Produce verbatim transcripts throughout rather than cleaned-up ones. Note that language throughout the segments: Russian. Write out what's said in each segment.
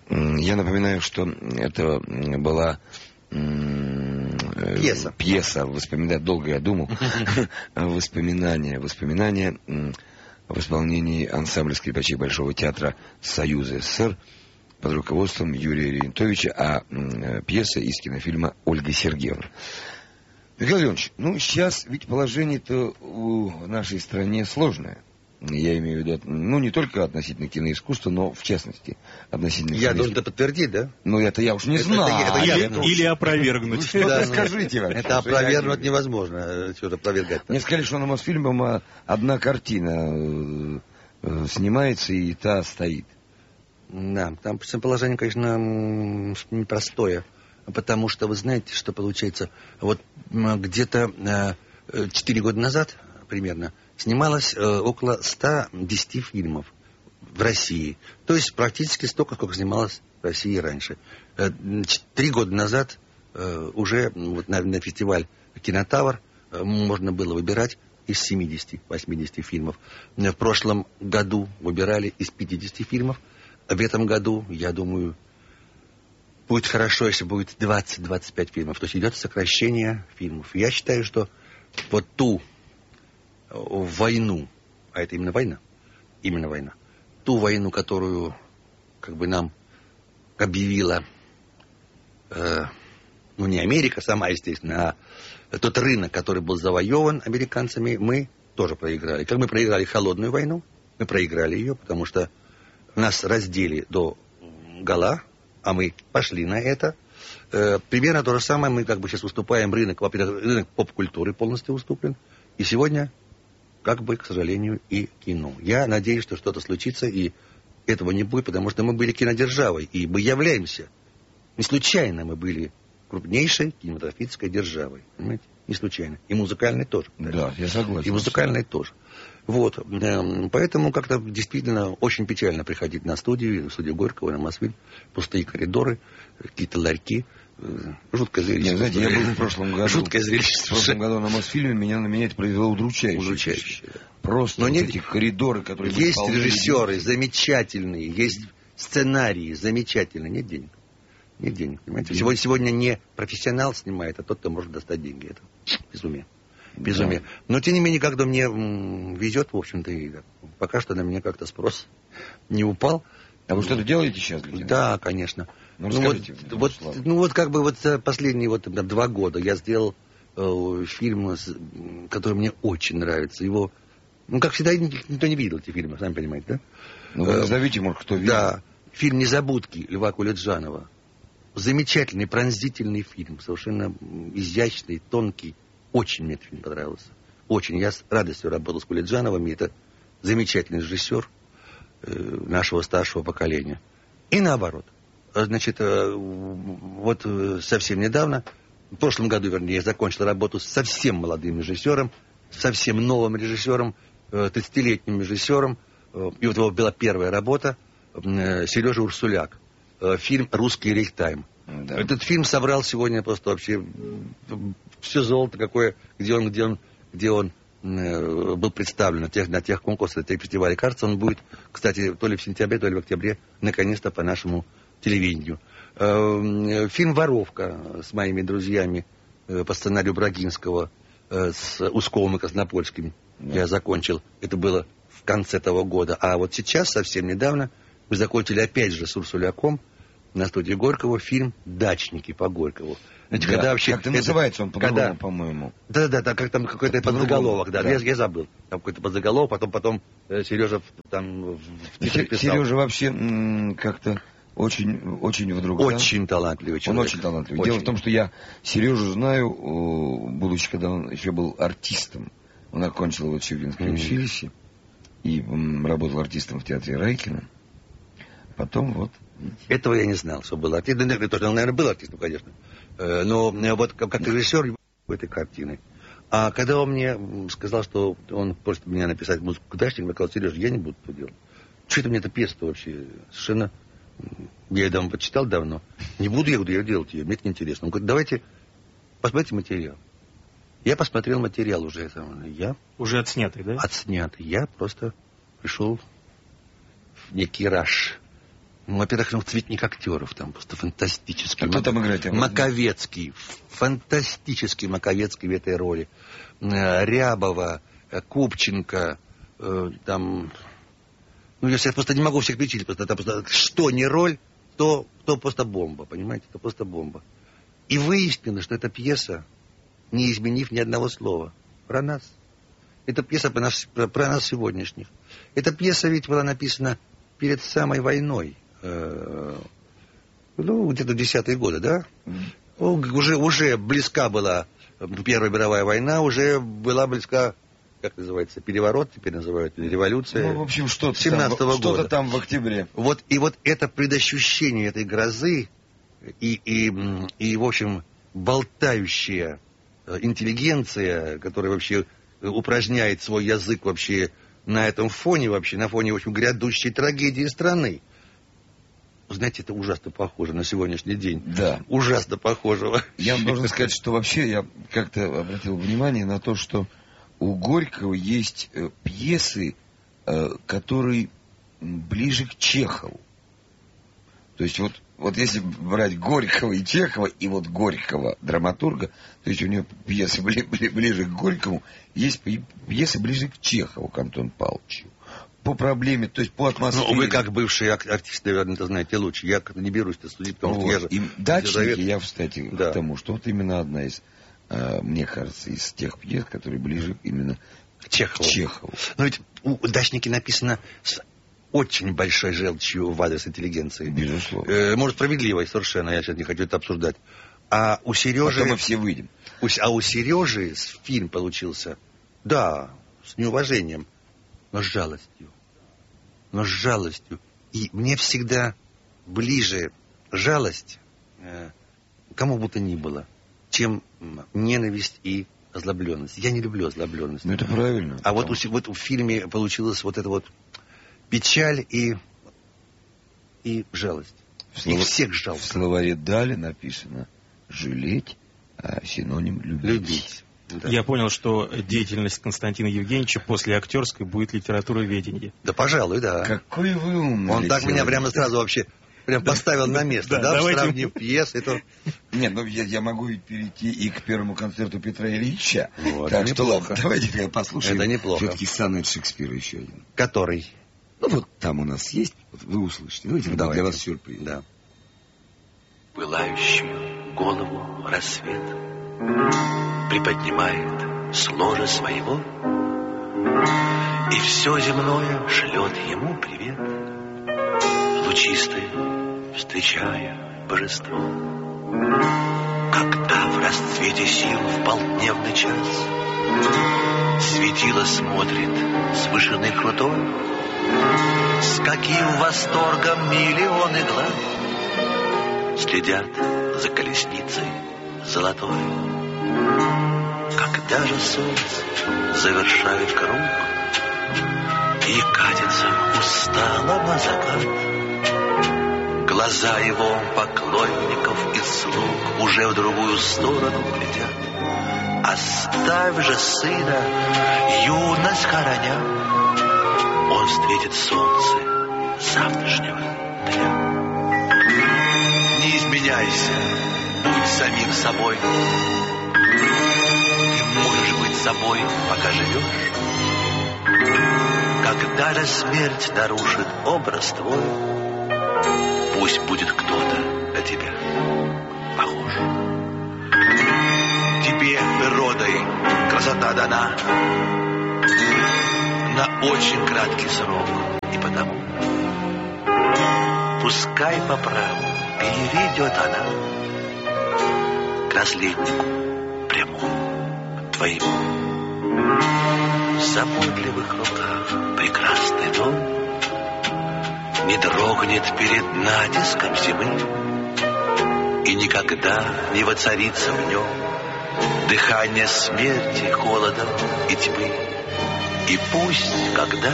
Я напоминаю, что это была пьеса. Пьеса, воспоминания, долго я думал, воспоминания, воспоминания в исполнении ансамбля скрипачей Большого театра Союза СССР под руководством Юрия Рентовича, а пьеса из кинофильма «Ольга Сергеевна». Михаил Леонович, ну сейчас ведь положение-то в нашей стране сложное. Я имею в виду, ну, не только относительно киноискусства, но, в частности, относительно... Я должен это подтвердить, да? Ну, это я уж не это, знаю. Это, это я, или, или опровергнуть. Что-то да, скажите вообще. Это опровергнуть невозможно, что-то опровергать. Мне сказали, что на Мосфильме одна картина снимается, и та стоит. Да, там положение, конечно, непростое. Потому что, вы знаете, что получается, вот где-то четыре года назад, примерно, снималось э, около ста десяти фильмов в России. То есть практически столько, сколько снималось в России раньше. Э, три года назад э, уже вот, на, на фестиваль «Кинотавр» э, можно было выбирать из семидесяти-восьмидесяти фильмов. В прошлом году выбирали из пятидесяти фильмов. В этом году, я думаю, будет хорошо, если будет двадцать-двадцать пять фильмов. То есть идет сокращение фильмов. Я считаю, что вот ту войну, а это именно война, именно война, ту войну, которую как бы нам объявила, э, ну не Америка сама, естественно, а тот рынок, который был завоеван американцами, мы тоже проиграли. Как мы проиграли холодную войну, мы проиграли ее, потому что нас раздели до гола, а мы пошли на это. Э, примерно то же самое, мы как бы сейчас уступаем рынок, во-первых, рынок поп-культуры полностью уступлен, и сегодня как бы, к сожалению, и кино. Я надеюсь, что что-то случится, и этого не будет, потому что мы были кинодержавой, и мы являемся. Не случайно мы были крупнейшей кинематографической державой. Понимаете? Не случайно. И музыкальной тоже. Да, я согласен. И музыкальной тоже. Вот. Поэтому как-то действительно очень печально приходить на студию, в студию Горького, на Мосфильм, пустые коридоры, какие-то ларьки. Жуткое зрелище. Нет, знаете, я был в прошлом году. Жуткое зрелище. В прошлом году на Мосфильме меня на меня это произвело удручающе. Удручающе. Просто Но вот нет, эти коридоры, которые... Есть режиссеры людей. Замечательные, есть сценарии замечательные. Нет денег. Нет денег, понимаете? Нет. Сегодня, сегодня не профессионал снимает, а тот, кто может достать деньги. Это безумие. Безумие. Да. Но, тем не менее, когда мне м, везет, в общем-то, и пока что на меня как-то спрос не упал. А вы что-то делаете сейчас для тебя? Да, конечно. Ну, ну, вот, вот, ну вот как бы вот последние вот два года я сделал э, фильм, который мне очень нравится. Его, ну как всегда, никто не видел эти фильмы, сами понимаете, да? Ну вы назовите, может, кто видел. Да, фильм «Незабудки» Льва Кулиджанова. Замечательный, пронзительный фильм, совершенно изящный, тонкий. Очень мне этот фильм понравился. Очень. Я с радостью работал с Кулиджановым, и это замечательный режиссер э, нашего старшего поколения. И наоборот. Значит, вот совсем недавно, в прошлом году, вернее, я закончил работу с совсем молодым режиссером, совсем новым режиссером, тридцатилетним режиссером. И вот его была первая работа, Сережа Урсуляк. Фильм «Русский рейхтайм». Да. Этот фильм собрал сегодня просто вообще все золото какое, где он, где он, где он э, был представлен на тех, на тех конкурсах, на тех фестивалях. Кажется, он будет, кстати, то ли в сентябре, то ли в октябре, наконец-то по нашему телевидению. Э, фильм «Воровка» с моими друзьями э, по сценарию Брагинского, э, с Усковым и Краснопольским. Да. Я закончил. Это было в конце того года. А вот сейчас, совсем недавно, мы закончили опять же с Урсуляком на студии Горького фильм «Дачники» по Горькову. Значит, да. когда вообще, как-то это, называется он по-другому, когда, по-моему. Да-да-да, как там какой-то подзаголовок, да, да. Я, я забыл. Там какой-то подзаголовок, потом, потом э, Сережа там в титрах писал. Сережа вообще м- как-то очень, очень вдруг. Очень да? талантливый человек. Он очень талантливый. Очень. Дело в том, что я Сережу знаю, будучи, когда он еще был артистом. Он окончил вот Чугинское mm-hmm. училище и м, работал артистом в театре Райкина. Потом вот... Этого я не знал, что был артист. Он, наверное, был артистом, конечно. Но вот как, как режиссер этой картины. А когда он мне сказал, что он просит меня написать музыку к «Дачникам», я сказал: Сережа, я не буду это делать. Что это мне эта пьеса вообще? Совершенно... Я ее давно почитал давно. Не буду я, я делать ее, мне это неинтересно. Он говорит: давайте посмотрите материал. Я посмотрел материал уже. Это, я... Уже отснятый, да? Отснятый. Я просто пришел в некий раж. Ну, во-первых, ну, цветник актеров там просто фантастический. А кто там играет? Маковецкий. Фантастический Маковецкий в этой роли. Рябова, Купченко, э, там... Ну, я сейчас просто не могу всех перечислить. Просто, это просто, что не роль, то, то просто бомба, понимаете? Это просто бомба. И выяснилось, что эта пьеса, не изменив ни одного слова, про нас. Это пьеса про нас, про, про нас сегодняшних. Эта пьеса ведь была написана перед самой войной. Э, ну, где-то десятые годы, да? Mm-hmm. Уже, уже близка была Первая мировая война, уже была близка, как называется, переворот, теперь называют, или революция. Ну, в общем, что-то семнадцатого там, года. Что-то там в октябре. Вот, и вот это предощущение этой грозы и, и, и в общем, болтающая интеллигенция, которая вообще упражняет свой язык вообще на этом фоне, вообще, на фоне, в общем, грядущей трагедии страны. Знаете, это ужасно похоже на сегодняшний день. Да. Ужасно похоже. Я должен сказать, что вообще я как-то обратил внимание на то, что у Горького есть э, пьесы, э, которые ближе к Чехову. То есть вот, вот если брать Горького и Чехова, и вот Горького, драматурга, то есть у него пьесы бли, бли, ближе к Горькому, есть пьесы ближе к Чехову, к Антону Павловичу. По проблеме, то есть по атмосфере. Ну, вы как бывший артист, наверное, это знаете лучше. Я не берусь-то судить, потому вот. что я же... И дачники, я, кстати, да. к тому, что вот именно одна из, э, мне кажется, из тех пьес, которые ближе именно к Чехову. К Чехову. Но ведь у дачники написано с очень большой желчью в адрес интеллигенции. Безусловно. Э, может, справедливой совершенно, я сейчас не хочу это обсуждать. А у Сережи... Потом мы все выйдем. У, а у Сережи фильм получился, да, с неуважением, но с жалостью. Но с жалостью. И мне всегда ближе жалость, э, кому бы то ни было, чем ненависть и озлобленность. Я не люблю озлобленность. Ну, это правильно. А вот, у, вот в фильме получилась вот эта вот печаль и, и жалость. В слово, и всех жалко. В словаре Дали написано «жалеть», а синоним «любить». Любить. Да. Я понял, что деятельность Константина Евгеньевича после актерской будет литературоведение. Да, пожалуй, да. Какой вы умный. Он так меня прямо сразу вообще прям поставил на место, да, сравнив пьесы. Нет, ну я могу перейти и к первому концерту Петра Ильича. Так что ладно, давайте послушаем. Это неплохо. Все-таки сонет Шекспира еще один. Который? Ну вот там у нас есть, вы услышите. Давайте для вас сюрприз. Да. Пылающую голову рассвет приподнимает с ложа своего, и все земное шлет ему привет, лучистый встречая божество. Когда в расцвете сил в полдневный час светило смотрит с вышины крутой, с каким восторгом миллионы глаз следят за колесницей золотой. Когда же солнце завершает круг и катится устало на закат, глаза его поклонников и слуг уже в другую сторону глядят. Оставь же сына, юность хороня, он встретит солнце завтрашнего дня. Не изменяйся, будь самим собой. Ты можешь быть собой, пока живешь. Когда же смерть нарушит образ твой, пусть будет кто-то на тебя похож. Тебе природой красота дана на очень краткий срок, и потому пускай по праву перейдет она к наследнику прямому твоему. В заботливых руках прекрасный дом не дрогнет перед натиском зимы, и никогда не воцарится в нем дыхание смерти, холода и тьмы. И пусть, когда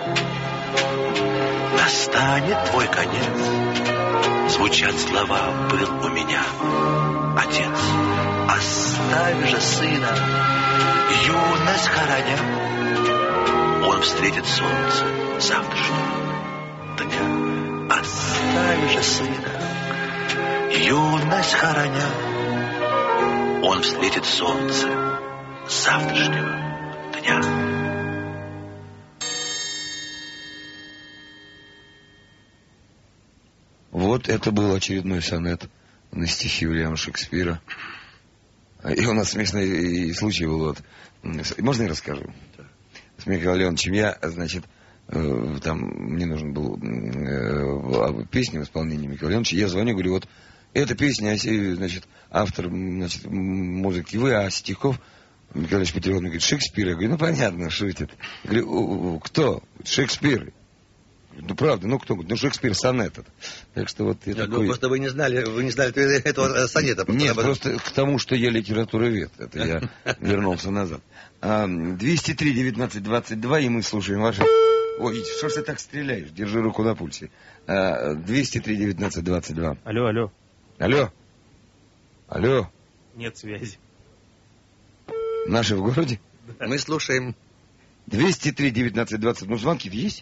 настанет твой конец, звучат слова «был у меня отец». Оставь же сына, юность хороня, он встретит солнце завтрашнего дня. Оставь раньше сына, юность хороня, он встретит солнце завтрашнего дня. Вот это был очередной сонет на стихи Уильяма Шекспира. И у нас смешный случай был. Вот. Можно я расскажу? Да. С Михаилом Леоновичем я, значит, там мне нужен был песня в исполнении Михаила Леоновича. Я звоню, говорю, вот эта песня, значит, автор, значит, музыки вы, а стихов Михаил Ильич Петров мне говорит, Шекспир. Я говорю, ну понятно, шутит. Я говорю, кто? Шекспир. Ну, правда, ну кто? Ну, Шекспир сонет этот. Так что вот я да, такой... Ну, просто вы не знали, вы не знали этого сонета. Просто Нет, об... просто к тому, что я литературовед. Это я вернулся назад. двести три девятнадцать двадцать два, и мы слушаем ваши... Ой, что ж ты так стреляешь? Держи руку на пульсе. двести три девятнадцать двадцать два. Алло, алло. Алло. Алло. Нет связи. Наши в городе? Мы слушаем. двести три девятнадцать двадцать. Ну, звонки-то есть?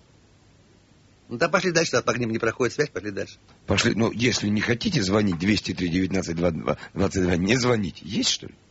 Ну, да пошли дальше, а по ним не проходит связь, пошли дальше. Пошли, ну, если не хотите звонить, двести три девятнадцать двадцать два, не звоните. Есть, что ли?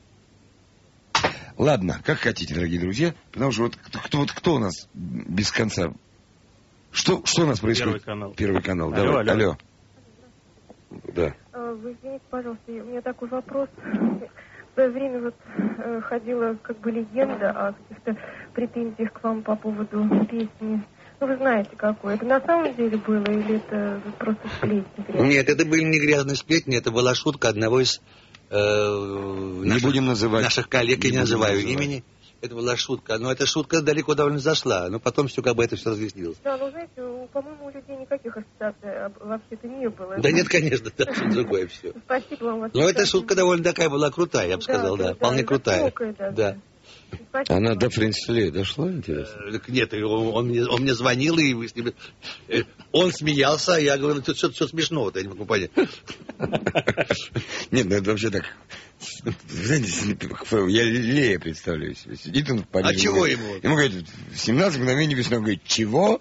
Ладно, как хотите, дорогие друзья. Потому что вот кто, вот кто у нас без конца... Что, что у нас происходит? Первый канал. Первый канал. Алло, Давай, алло. алло. Да. Вы извините, пожалуйста, у меня такой вопрос. В свое время вот э, ходила как бы легенда о каких-то претензиях к вам по поводу песни. Ну, вы знаете, какой. Это на самом деле было или это просто сплетни? Нет, это были не грязные сплетни, это была шутка одного из э, не наших, будем называть. наших коллег, не я не называю называть. имени. Это была шутка. Но эта шутка далеко довольно зашла. Но потом все как бы это все разъяснилось. Да, ну, знаете, у, по-моему, у людей никаких ассоциаций вообще-то не было. Да нет, конечно, да, что другое все. Спасибо вам. Но эта шутка довольно такая была крутая, я бы сказал, да, да, вполне да, крутая. Да. Спасибо. Она до Френчлей дошла, интересно? Э, нет, он, он, мне, он мне звонил, и вы с ним... э, он смеялся, а я говорю, тут что, что смешного-то, я не могу понять. Нет, ну это вообще так... Знаете, я Лея представляю себе. Сидит он в Париже. А чего ему? Ему говорят, семнадцать мгновений весны. Он говорит, чего?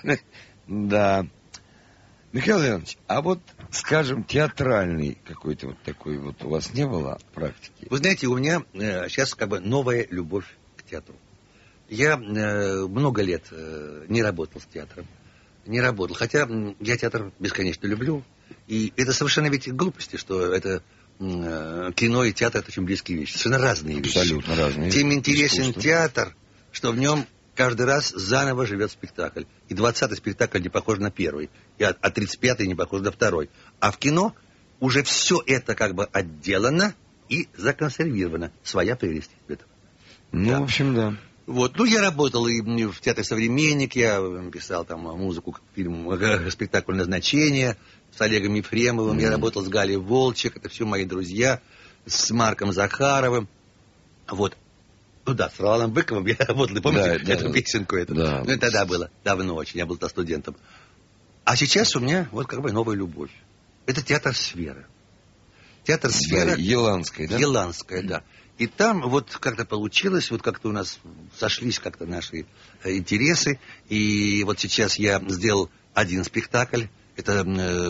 Да. Михаил Леонович, а вот, скажем, театральный какой-то вот такой вот у вас не было практики? Вы знаете, у меня э, сейчас как бы новая любовь к театру. Я э, много лет э, не работал с театром. Не работал. Хотя э, я театр бесконечно люблю. И это совершенно ведь глупости, что это э, кино и театр — это очень близкие вещи. Совершенно разные вещи. Абсолютно разные. Тем интересен искусство. Театр, что в нем каждый раз заново живет спектакль. И двадцатый спектакль не похож на первый. И а тридцать пятый не похож на второй. А в кино уже все это как бы отделано и законсервировано. Своя прелесть этого. Ну, да. В общем, да. Вот. Ну, я работал и в театре «Современник», я писал там музыку к фильму «Спектакль назначения» с Олегом Ефремовым, mm-hmm. я работал с Галей Волчек, это все мои друзья, с Марком Захаровым. Вот. Ну да, с Роланом Быковым я работал, помните да, эту да, песенку? Эту? Да. Ну, это тогда было, давно очень, я был тогда студентом. А сейчас у меня вот как бы новая любовь. Это театр «Сфера». Театр «Сфера». Да, Еланская, да? Еланская, да. И там вот как-то получилось, вот как-то у нас сошлись как-то наши интересы. И вот сейчас я сделал один спектакль. Это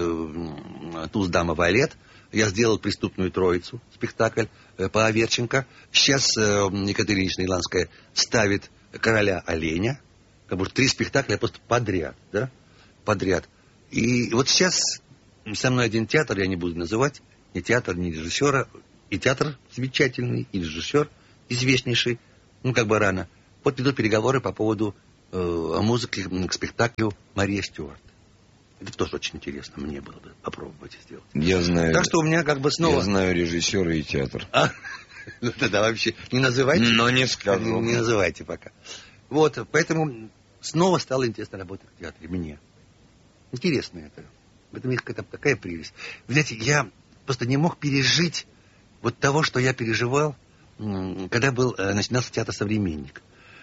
э, «Туз, дама, валет». Я сделал «Преступную троицу», спектакль э, по Аверченко. Сейчас э, Екатерина Ильинична Еланская ставит «Короля оленя». Как бы три спектакля просто подряд, да? Подряд. И вот сейчас со мной один театр, я не буду называть, ни театр, ни режиссера. И театр замечательный, и режиссер известнейший, ну как бы рано. Вот ведут переговоры по поводу э, музыки к спектаклю «Мария Стюарт». Это тоже очень интересно, мне было бы попробовать сделать. Я знаю. Так что у меня как бы снова... Я знаю режиссера и театр. А? Ну тогда вообще не называйте. Но не скажу. Не, не называйте пока. Вот, поэтому снова стало интересно работать в театре мне. Интересно это. В этом есть какая-то такая прелесть. Вы знаете, я просто не мог пережить вот того, что я переживал, когда был, начинался театр «Современник».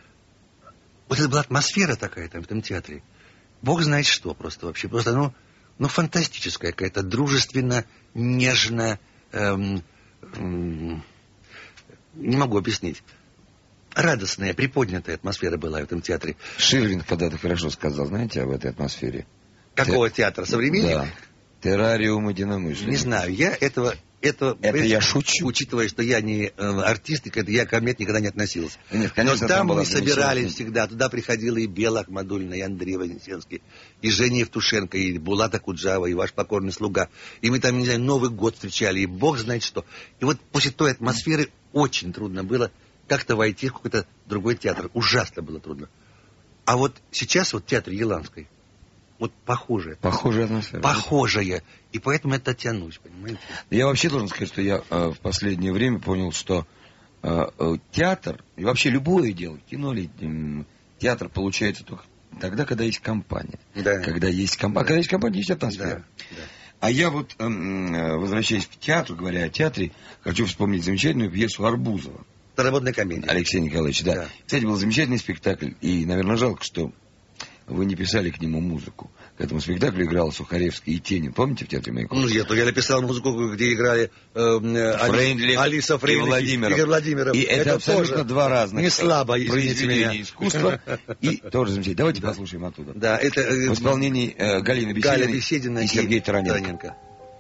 Вот это была атмосфера такая там в этом театре. Бог знает что просто вообще. Просто, ну, ну фантастическая какая-то, дружественно, нежно. Эм, эм, не могу объяснить. Радостная, приподнятая атмосфера была в этом театре. Ширвин когда-то хорошо сказал, знаете, об этой атмосфере. Какого Те... театра? «Современник»? Да. Террариум единомышленников. Не знаю, я этого... Это, это я шучу. Учитывая, что я не э, артист, и к это я к комет никогда не относился. Нет, конечно, но там, там мы собирались всегда. Туда приходила и Бела Ахмадуллина, и Андрей Вознесенский, и Женя Евтушенко, и Булата Куджава, и ваш покорный слуга. И мы там, не знаю, Новый год встречали, и бог знает что. И вот после той атмосферы очень трудно было как-то войти в какой-то другой театр. Ужасно было трудно. А вот сейчас вот театр Еланской, вот похожее. Похожая атмосфера. Похожая. И поэтому это тянусь, понимаете? Я вообще должен сказать, что я э, в последнее время понял, что э, э, театр, и вообще любое дело, кино или э, театр получается только тогда, когда есть компания. Да. Когда есть компания. Да. Когда есть компания, есть атмосфера. Да. Да. А я вот, э, э, возвращаясь к театру, говоря о театре, хочу вспомнить замечательную пьесу Арбузова. Старомодная комедия. Алексей Николаевич, да. да. Кстати, был замечательный спектакль, и, наверное, жалко, что вы не писали к нему музыку. К этому спектаклю играл Сухаревский и Тенин. Помните, в театре Маяковского? Ну, нет, я написал музыку, где играли э, Фрейндлих, Алиса Фрейндлих и Владимиров. Игорь Владимиров. И это, это абсолютно тоже два разных не слабо, произведения искусства. И тоже замечательно. Давайте да. послушаем оттуда. Да, это, э, в исполнении э, Галины Бесединой, Галя Беседина и Сергея Тараненко. Тараненко.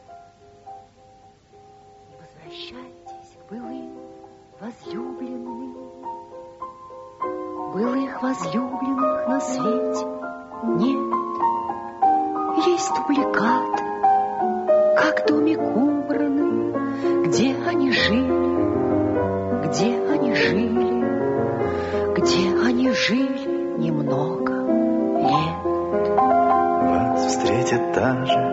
Возвращайтесь к былым возлюбленным, былых возлюбленных на свете нет. Есть дубликаты, как домик убраны, где они жили, где они жили, где они жили немного лет. Вас встретит та же